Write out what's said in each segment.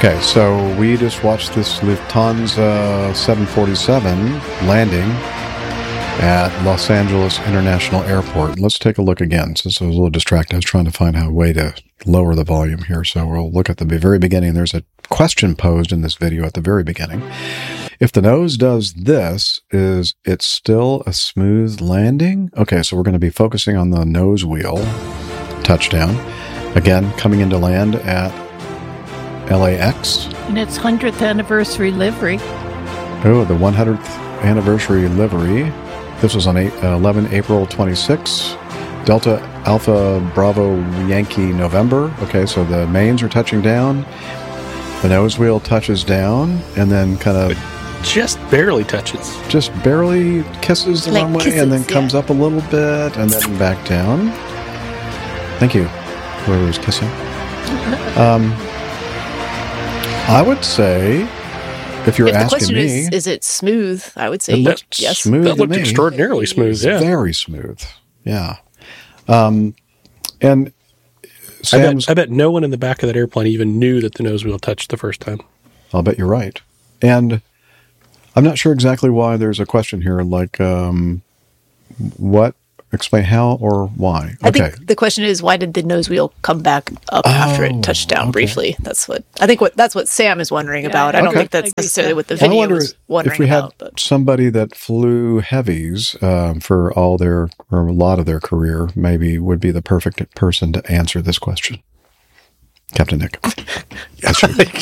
Okay, so we just watched this Lufthansa 747 landing at Los Angeles International Airport. Let's take a look again, since I was a little distracted. I was trying to find a way to lower the volume here. So we'll look at the very beginning. There's a question posed in this video at the very beginning. If the nose does this, is it still a smooth landing? Okay, so we're going to be focusing on the nose wheel touchdown. Again, coming into land at LAX. And its 100th anniversary livery. Oh, the 100th anniversary livery. This was on 11 April 26. Delta Alpha Bravo Yankee November. Okay, so the mains are touching down. The nose wheel touches down and then kind of... just barely touches. Just barely kisses the Like runway kisses, and then comes up a little bit and then back down. Thank you, whoever was kissing. I would say, if you're asking the question me... is it smooth? I would say It looked yes. smooth That to looked me. extraordinarily smooth, yeah. Very smooth, yeah. And Sam's... I bet no one in the back of that airplane even knew that the nose wheel touched the first time. I'll bet you're right. And I'm not sure exactly why there's a question here, like, what, explain how or why. I think the question is, why did the nose wheel come back up after it touched down briefly? That's what Sam is wondering about. I don't think that's necessarily what the video was wondering if we had about. somebody that flew heavies for all their, or a lot of their career, maybe would be the perfect person to answer this question. Captain Nick. Yes,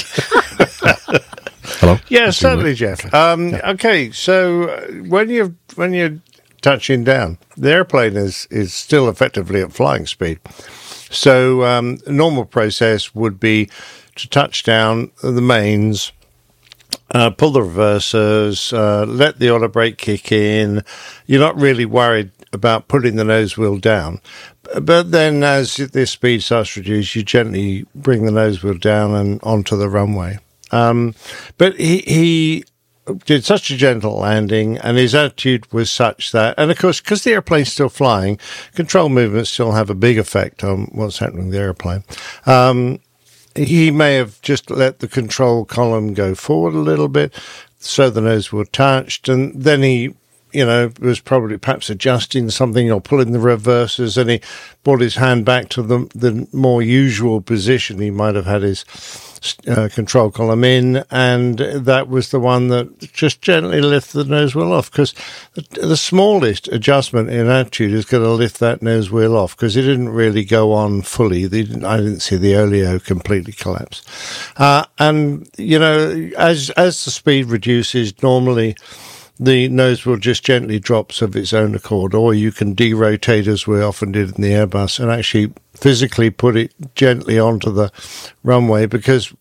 hello? Yeah, certainly, Jeff. Okay, so when you're touching down, the airplane is still effectively at flying speed. So normal process would be to touch down the mains, pull the reversers, let the auto brake kick in. You're not really worried about putting the nose wheel down. But then as the speed starts to reduce, you gently bring the nose wheel down and onto the runway. But he did such a gentle landing, and his attitude was such that, and of course, because the airplane's still flying, control movements still have a big effect on what's happening with the airplane. He may have just let the control column go forward a little bit, so the nose wheel touched, and then he, was probably perhaps adjusting something or pulling the reversers, and he brought his hand back to the more usual position. He might have had his control column in, and that was the one that just gently lifted the nose wheel off, because the smallest adjustment in attitude is going to lift that nose wheel off, because it didn't really go on fully. I didn't see the oleo completely collapse. And, as the speed reduces, normally the nose wheel just gently drops of its own accord, or you can derotate, as we often did in the Airbus, and actually physically put it gently onto the runway, because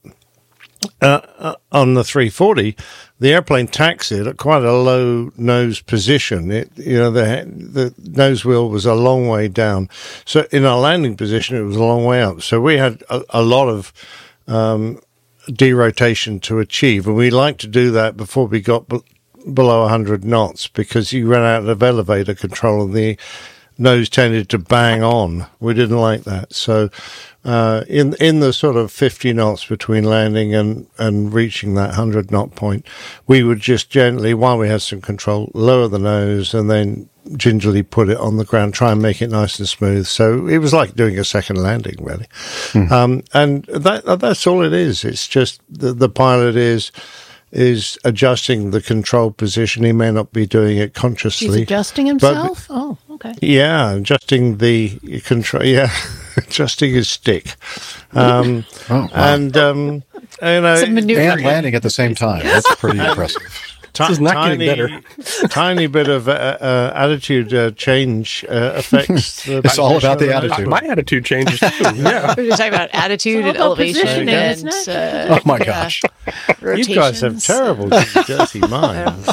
on the 340, the airplane taxied at quite a low nose position. The nose wheel was a long way down. So in our landing position, it was a long way up. So we had a lot of derotation to achieve, and we like to do that before we got below 100 knots, because you ran out of elevator control and the nose tended to bang on. We didn't like that. So in the sort of 50 knots between landing and reaching that 100 knot point, we would just gently, while we had some control, lower the nose and then gingerly put it on the ground, try and make it nice and smooth. So it was like doing a second landing, really. And that's all it is. It's just the pilot is adjusting the control position. He may not be doing it consciously. He's adjusting himself? Oh, okay. Yeah, adjusting the control. Yeah, adjusting his stick. Wow. And and landing at the same time. That's pretty impressive. This is not getting better. Tiny bit of attitude change affects the... It's all about the attitude. My attitude changes too. Yeah. We're talking about attitude and elevation and oh my gosh. rotations. You guys have terrible dirty minds,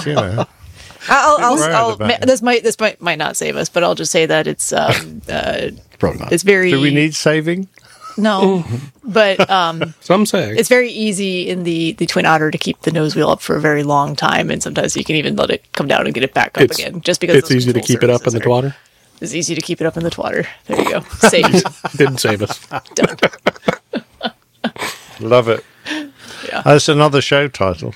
This might not save us, but I'll just say that it's Probably not. it's very. Do we need saving? No, but Some say. it's very easy in the Twin Otter to keep the nose wheel up for a very long time, and sometimes you can even let it come down and get it back up again, just because it's easy to keep it up in the twatter. It's easy to keep it up in the twatter. There you go. Saved. Didn't save us. Done. Love it. Yeah. That's another show title.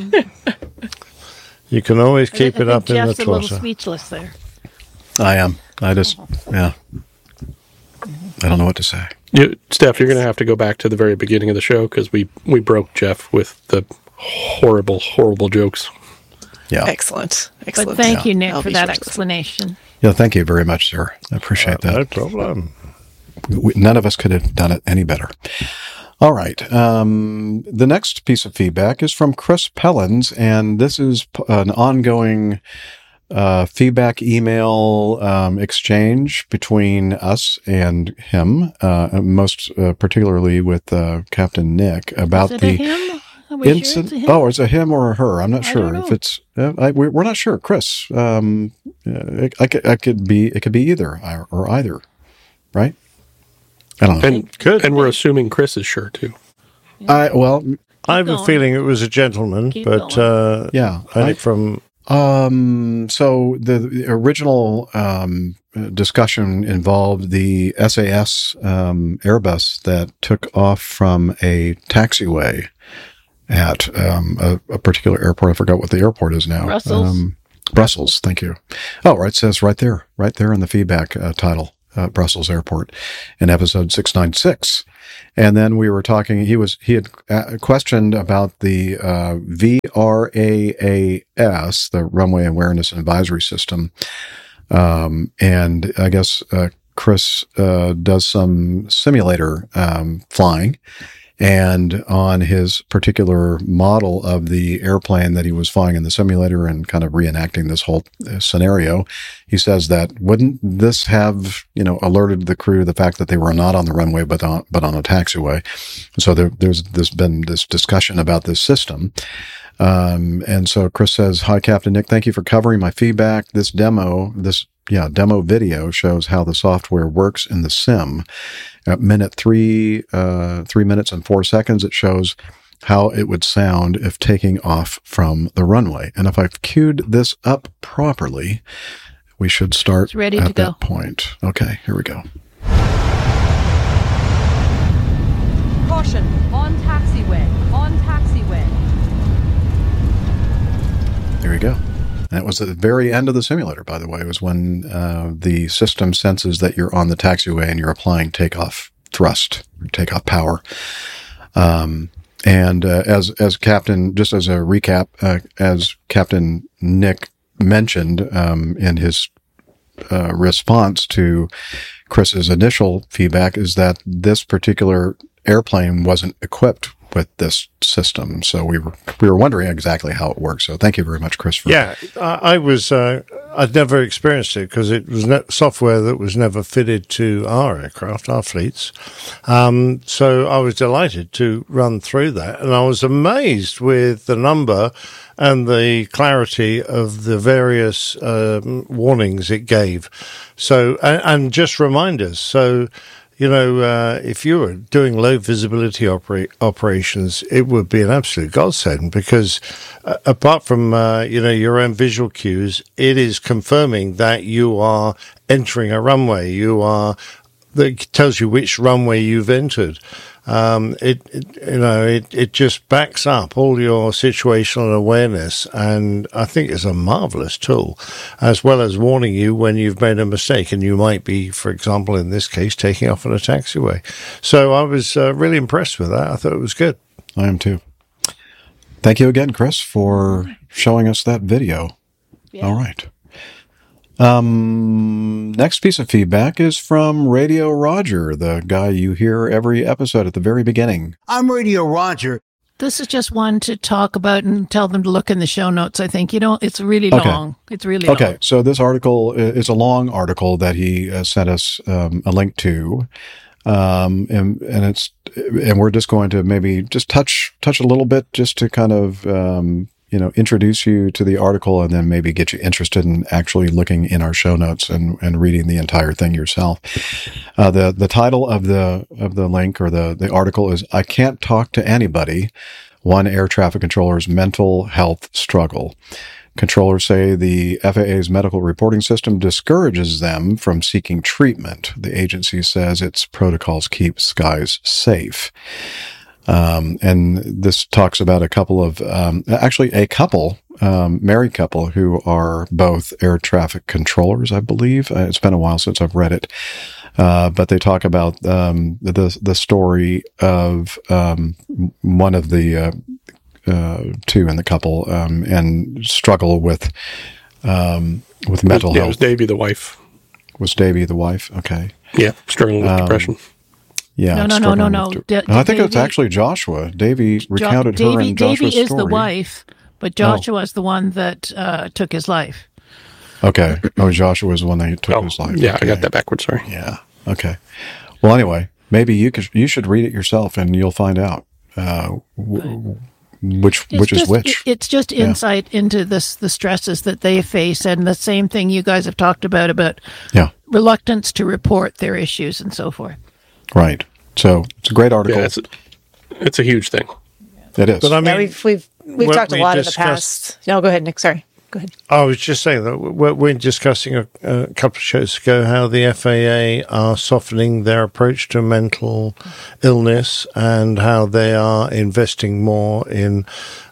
You can always keep it up in the Jeff's a little torso. speechless there. I am. I just, yeah. I don't know what to say. Steph, you're going to have to go back to the very beginning of the show because we broke Jeff with the horrible, horrible jokes. Yeah. Excellent. But thank you, Nick, I'll for be that sure to listen. Yeah, explanation. thank you very much, sir. I appreciate that. No problem. None of us could have done it any better. All right. The next piece of feedback is from Chris Pellins, and this is an ongoing feedback email exchange between us and him, most particularly with Captain Nick about Is it the a him? Are we sure it's a incident. him? Oh, it's a him or a her. I'm not I sure don't if know. it's. We're not sure, Chris. It could be either or either, right? I don't know. And we're assuming Chris is sure too. I have a going. feeling it was a gentleman, Keep but Yeah. only from So the original discussion involved the SAS Airbus that took off from a taxiway at a particular airport. I forgot what the airport is now. Brussels. Brussels. Thank you. Oh, right. It says right there in the feedback title, Brussels Airport in episode 696. And then we were talking, he had questioned about the VRAAS, the Runway Awareness and Advisory System. And I guess Chris does some simulator flying. And on his particular model of the airplane that he was flying in the simulator and kind of reenacting this whole scenario, he says that wouldn't this have, alerted the crew the fact that they were not on the runway but on a taxiway? So there's been this discussion about this system. And so Chris says, "Hi, Captain Nick. Thank you for covering my feedback. This demo video shows how the software works in the sim. At minute 3 minutes and 4 seconds, it shows how it would sound if taking off from the runway. And if I've queued this up properly, we should start It's ready at to go. that point. Okay, here we go. Caution, on taxiway, on taxiway. Here we go. That was at the very end of the simulator, by the way. It was when the system senses that you're on the taxiway and you're applying takeoff thrust, takeoff power. And as Captain, just as a recap, as Captain Nick mentioned in his response to Chris's initial feedback, is that this particular airplane wasn't equipped with this system. So we were wondering exactly how it works. So thank you very much, Chris. I'd never experienced it because it was software that was never fitted to our aircraft, our fleets. So I was delighted to run through that, and I was amazed with the number and the clarity of the various warnings it gave. So and just reminders. So, if you were doing low visibility operations, it would be an absolute godsend because apart from, your own visual cues, it is confirming that you are entering a runway. That tells you which runway you've entered. It just backs up all your situational awareness, and I think it's a marvelous tool, as well as warning you when you've made a mistake and you might be, for example, in this case, taking off on a taxiway. So I was really impressed with that. I thought it was good. I am too. Thank you again, Chris, for showing us that video. Yeah. All right. Next piece of feedback is from Radio Roger, the guy you hear every episode at the very beginning. I'm Radio Roger. This is just one to talk about and tell them to look in the show notes. I think, it's really long. It's really long. Okay. So this article is a long article that he sent us a link to. And we're just going to maybe just touch a little bit just to kind of, introduce you to the article and then maybe get you interested in actually looking in our show notes and reading the entire thing yourself. The title of the link or the article is "I Can't Talk to Anybody, One Air Traffic Controller's Mental Health Struggle." Controllers say the FAA's medical reporting system discourages them from seeking treatment. The agency says its protocols keep skies safe. And this talks about a couple of, married couple who are both air traffic controllers, I believe. It's been a while since I've read it. But they talk about the story of one of the two in the couple and struggle with mental health. It was Davy, the wife. Was Davy the wife? Okay. Yeah, struggling with depression. Yeah. No. I think it's actually Joshua. Davy recounted her and Joshua's Davy is story. the wife, but Joshua is the one that took his life. Okay. Oh, Joshua was the one that took his life. Yeah, okay. I got that backwards. Sorry. Yeah. Okay. Well, anyway, maybe you should read it yourself, and you'll find out which is which. It's just insight into the stresses that they face, and the same thing you guys have talked about reluctance to report their issues and so forth. Right. So it's a great article. Yeah, it's a huge thing. It is. But I mean, we've talked a lot in the past. No, go ahead, Nick. Sorry. Go ahead. I was just saying that we're discussing a couple of shows ago how the FAA are softening their approach to mental illness and how they are investing more in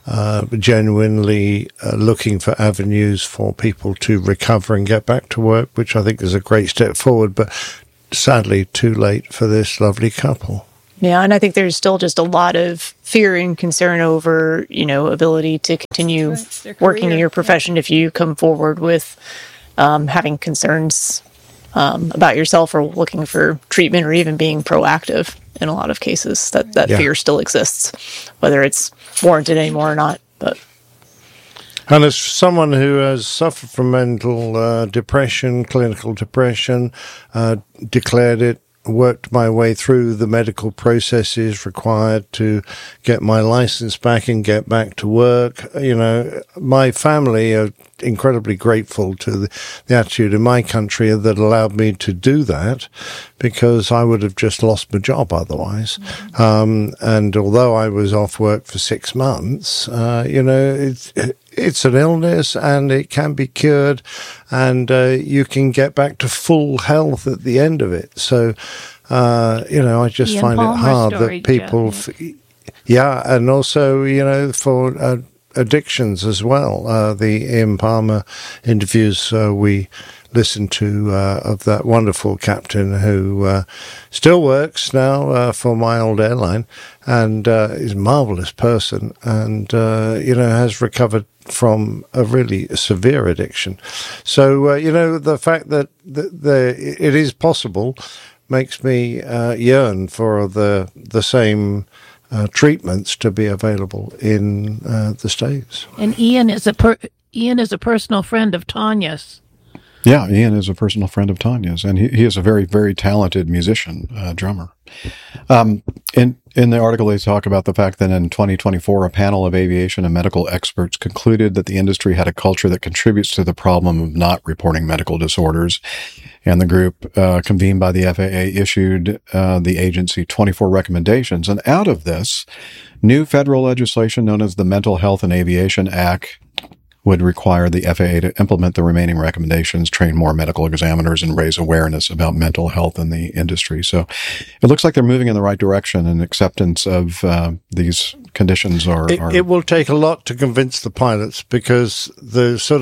genuinely looking for avenues for people to recover and get back to work, which I think is a great step forward, but sadly too late for this lovely couple. Yeah, and I think there's still just a lot of fear and concern over, ability to continue working in your profession if you come forward with having concerns about yourself or looking for treatment or even being proactive in a lot of cases. That fear still exists, whether it's warranted anymore or not. But And as someone who has suffered from mental depression, clinical depression, declared it, worked my way through the medical processes required to get my license back and get back to work. My family are incredibly grateful to the attitude in my country that allowed me to do that, because I would have just lost my job otherwise. And although I was off work for 6 months, it's an illness and it can be cured, and you can get back to full health at the end of it. So, I just Ian find Palmer it hard story, that people, and also, for addictions as well. The Ian Palmer interviews we listened to of that wonderful captain who still works now for my old airline, and is a marvelous person, and has recovered from a really severe addiction. So the fact that it is possible makes me yearn for the same treatments to be available in the States. And Ian is a personal friend of Tanya's. Yeah, Ian is a personal friend of Tanya's, and he is a very, very talented musician, drummer. In the article, they talk about the fact that in 2024, a panel of aviation and medical experts concluded that the industry had a culture that contributes to the problem of not reporting medical disorders. And the group convened by the FAA issued the agency 24 recommendations. And out of this, new federal legislation known as the Mental Health in Aviation Act would require the FAA to implement the remaining recommendations, train more medical examiners, and raise awareness about mental health in the industry. So it looks like they're moving in the right direction, and acceptance of these conditions are... It will take a lot to convince the pilots, because the sort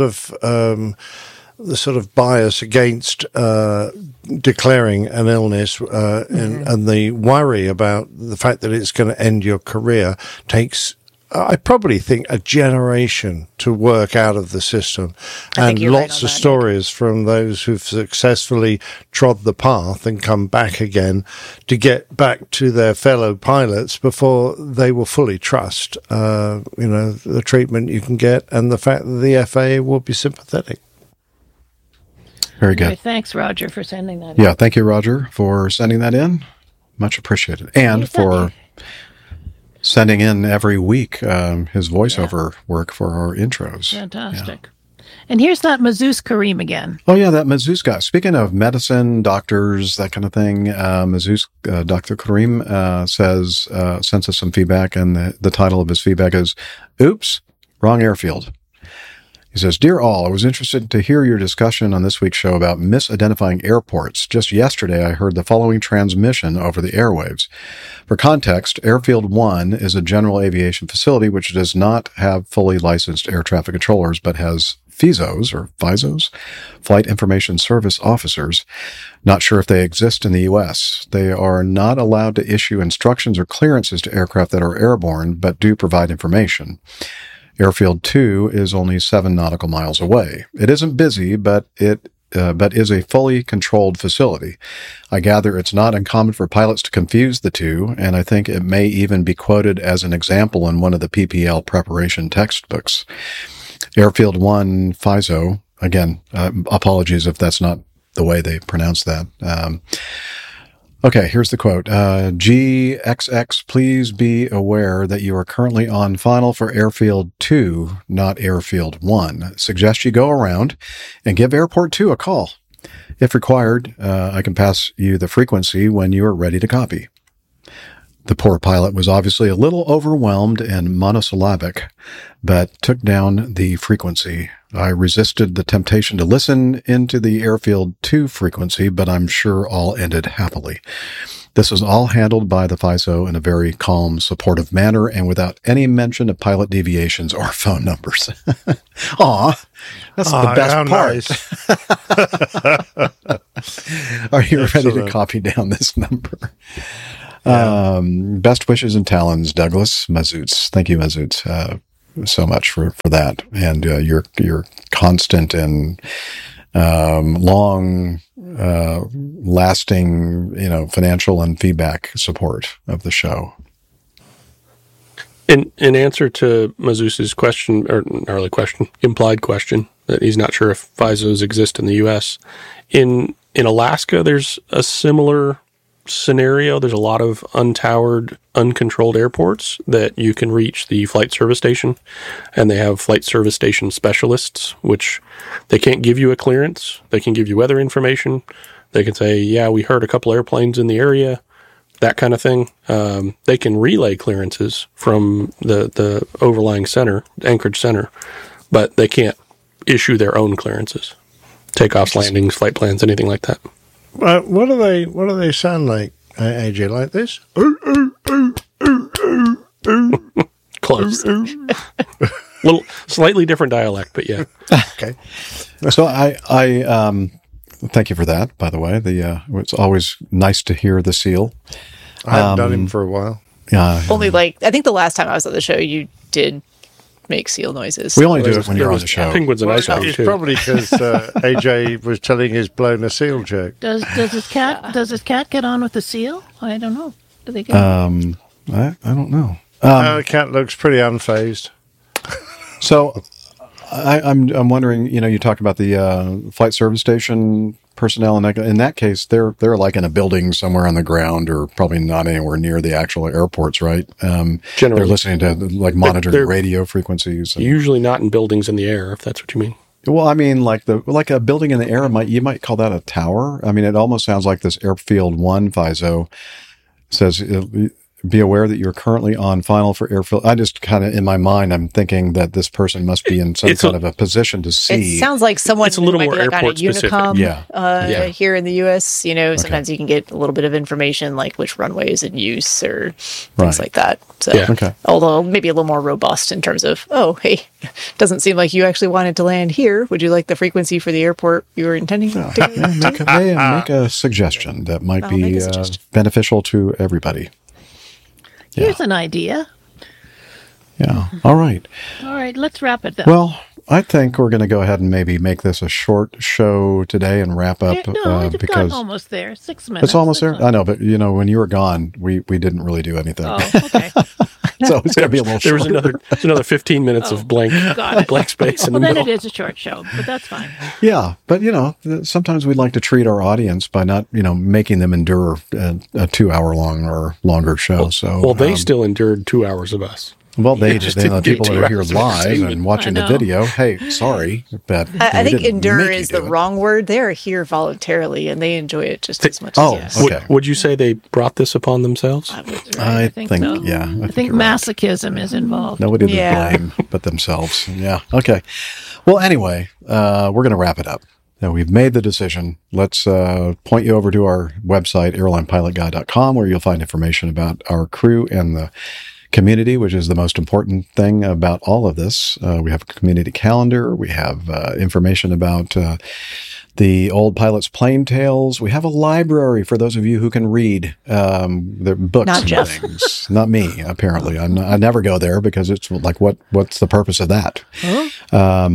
of bias against declaring an illness and the worry about the fact that it's going to end your career takes, I probably think, a generation to work out of the system. And lots of stories from those who've successfully trod the path and come back again to get back to their fellow pilots before they will fully trust, the treatment you can get, and the fact that the FAA will be sympathetic. Very good. Okay, thanks, Roger, for sending that in. Yeah, thank you, Roger, for sending that in. Much appreciated. And for sending in every week his voiceover work for our intros. Fantastic. Yeah. And here's that Mazouz Karim again. Oh, yeah, that Mazouz guy. Speaking of medicine, doctors, that kind of thing, Mazouz, Dr. Karim sends us some feedback, and the title of his feedback is, Oops, Wrong Airfield. He says, Dear all, I was interested to hear your discussion on this week's show about misidentifying airports. Just yesterday, I heard the following transmission over the airwaves. For context, Airfield 1 is a general aviation facility which does not have fully licensed air traffic controllers, but has FISOs, Flight Information Service Officers. Not sure if they exist in the U.S. They are not allowed to issue instructions or clearances to aircraft that are airborne, but do provide information. Airfield 2 is only 7 nautical miles away. It isn't busy, but is a fully controlled facility. I gather it's not uncommon for pilots to confuse the two, and I think it may even be quoted as an example in one of the PPL preparation textbooks. Airfield 1 FISO, again, apologies if that's not the way they pronounce that. Okay, here's the quote. GXX, please be aware that you are currently on final for Airfield 2, not Airfield 1. Suggest you go around and give Airport 2 a call. If required, I can pass you the frequency when you are ready to copy. The poor pilot was obviously a little overwhelmed and monosyllabic, but took down the frequency. I resisted the temptation to listen into the Airfield 2 frequency, but I'm sure all ended happily. This was all handled by the FISO in a very calm, supportive manner and without any mention of pilot deviations or phone numbers. Aw, that's the best part. Are you ready to copy down this number? Yeah. Best wishes and talons, Douglas Mazoots. Thank you, Mazoots, so much for that. And your constant and long lasting, financial and feedback support of the show. In answer to Mazoots' question, or not really question, implied question, that he's not sure if FISOs exist in the U.S. In Alaska, there's a similar scenario. There's a lot of untowered, uncontrolled airports that you can reach the flight service station, and they have flight service station specialists, which they can't give you a clearance. They can give you weather information. They can say, yeah, we heard a couple airplanes in the area, that kind of thing. They can relay clearances from the overlying center, Anchorage Center, but they can't issue their own clearances, takeoffs, landings, flight plans, anything like that. What do they sound like, AJ? Like this? Close. Little slightly different dialect, but yeah. Okay. So I thank you for that. By the way, it's always nice to hear the seal. I haven't done him for a while. Yeah. Only I think the last time I was on the show, you did make seal noises. We only do it when you're on the show. Penguin's a nice one, it's too. probably because AJ was telling his blown a seal joke. Does his cat get on with the seal? I don't know. Do they get I don't know. The cat looks pretty unfazed. So I'm wondering, you talk about the flight service station personnel, and in that case, they're like in a building somewhere on the ground, or probably not anywhere near the actual airports, right? Generally, they're listening to monitoring radio frequencies. Usually not in buildings in the air, if that's what you mean. Well, I mean, like a building in the air, you might call that a tower. I mean, it almost sounds like this Airfield 1 FISO says, be aware that you're currently on final for Airfield. I just kind of, in my mind, I'm thinking that this person must be in some kind of a position to see. It sounds like someone it's a little might more be like on a Unicom here in the U.S. Sometimes you can get a little bit of information like which runway is in use or things like that. So, although maybe a little more robust in terms of, doesn't seem like you actually wanted to land here. Would you like the frequency for the airport you were intending to make a suggestion that might be beneficial to everybody. Here's an idea. Yeah. All right. Let's wrap it up. Well, I think we're going to go ahead and maybe make this a short show today and wrap up. We've got almost there. 6 minutes. It's almost there? I know, but when you were gone, we didn't really do anything. Oh, okay. So it's going to be a little short. There's another 15 minutes of blank space in the middle. Then it is a short show, but that's fine. Yeah, but sometimes we'd like to treat our audience by not, making them endure a 2-hour-long or longer show. They still endured 2 hours of us. Well, they did. The people that are here live and watching the video, hey, sorry, but I think endure is the wrong word. They are here voluntarily, and they enjoy it just as much as us. Okay. Would you say they brought this upon themselves? I think so. Yeah. I think masochism is involved. Nobody to blame but themselves. Yeah. Okay. Well, anyway, we're going to wrap it up. Now, we've made the decision. Let's point you over to our website, airlinepilotguy.com, where you'll find information about our crew and the community, which is the most important thing about all of this. We have a community calendar. We have information about the old pilots' plane tales. We have a library for those of you who can read their books Not and Jeff. things. Not me, apparently. I never go there because it's like, what's the purpose of that? Huh?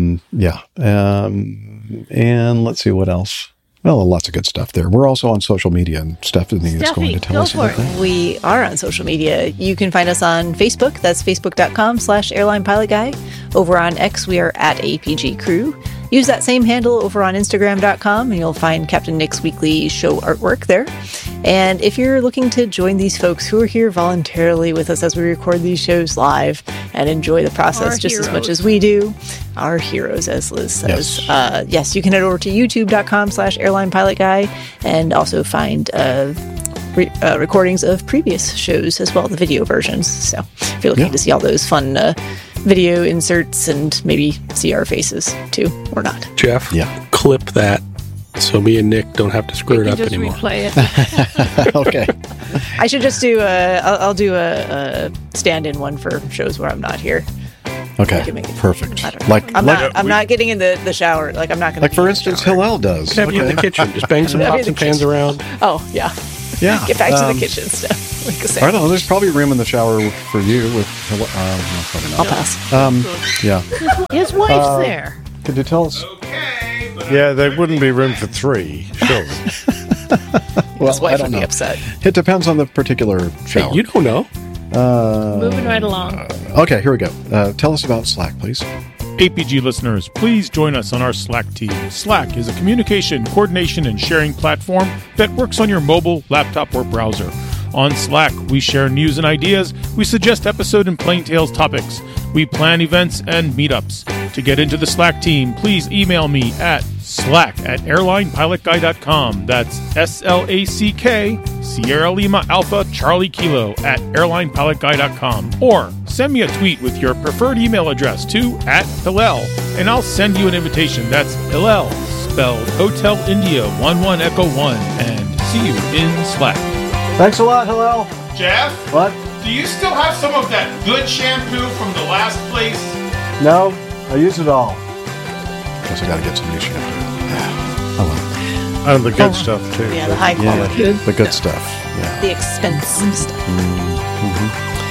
And let's see what else. Well, lots of good stuff there. We're also on social media, and Stephanie is going to tell us about that. We are on social media. You can find us on Facebook. That's facebook.com/airlinepilotguy. Over on X, we are at APG Crew. Use that same handle over on Instagram.com, and you'll find Captain Nick's weekly show artwork there. And if you're looking to join these folks who are here voluntarily with us as we record these shows live and enjoy the process just as much as we do, our heroes, as Liz says. Yes, you can head over to youtube.com/airlinepilotguy and also find recordings of previous shows as well, the video versions. So if you're looking to see all those fun video inserts and maybe see our faces too, or not. Jeff, clip that so me and Nick don't have to screw it up anymore. Replay it. Okay. I should just do I'll do a stand-in one for shows where I'm not here. Okay, perfect. I'm not getting in the shower. Like, I'm not going to. Like, for instance, Hillel does. Have you in the kitchen. Just bang some pots and pans around. Oh, yeah. Yeah. Get back to the kitchen stuff. I don't know. There's probably room in the shower for you. With no, probably not. I'll pass. Yeah. His wife's there. Could you tell us? Yeah, there wouldn't be room for 3, surely. His wife would be upset. It depends on the particular shower. Hey, you don't know. Moving right along. Okay, here we go. Tell us about Slack, please. APG listeners, please join us on our Slack team. Slack is a communication, coordination, and sharing platform that works on your mobile, laptop, or browser. On Slack, we share news and ideas, we suggest episode and Plain Tales topics, we plan events and meetups. To get into the Slack team, please email me at slack@airlinepilotguy.com. That's SLACK, Sierra Lima Alpha Charlie Kilo @airlinepilotguy.com. Or send me a tweet with your preferred email address to @Hillel, and I'll send you an invitation. That's Hillel, spelled Hotel India 11 Echo 1, and see you in Slack. Thanks a lot, Hillel. Jeff? What? Do you still have some of that good shampoo from the last place? No, I used it all. Guess I gotta get some new shampoo. Oh well. And the good stuff too. Yeah, the high quality. Yeah, the good stuff. Yeah. The expensive stuff. Mm-hmm.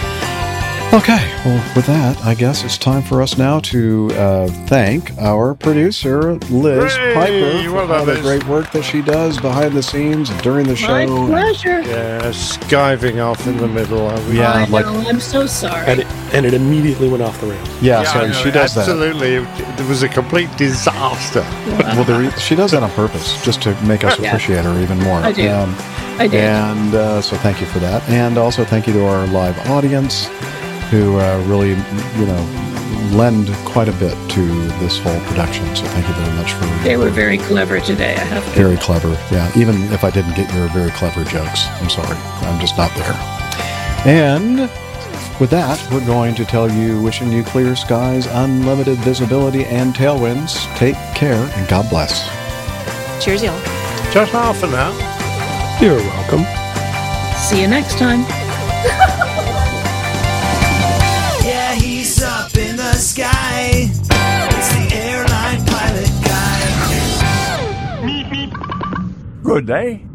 Okay, well, with that, I guess it's time for us now to thank our producer, Liz Piper, for all the great work that she does behind the scenes and during the show. My pleasure. Yeah, skiving off in the middle. I know, I'm so sorry. And it immediately went off the rails. Yeah, so she does absolutely. It was a complete disaster. Well, she does that on purpose, just to make us appreciate her even more. I do. I do. And so thank you for that. And also thank you to our live audience, who really, lend quite a bit to this whole production. So thank you very much for... They were very clever today, I have to. Very clever, yeah. Even if I didn't get your very clever jokes, I'm sorry. I'm just not there. And with that, we're going to tell you, wishing you clear skies, unlimited visibility, and tailwinds. Take care, and God bless. Cheers, y'all. Just half an hour. You're welcome. See you next time. Yeah, he's up in the sky. It's the airline pilot guy. Good day.